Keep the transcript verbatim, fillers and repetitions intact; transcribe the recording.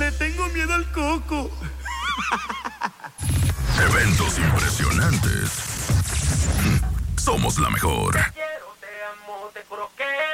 Le tengo miedo al coco. Eventos impresionantes. Somos la mejor. Te quiero, te amo, te juro que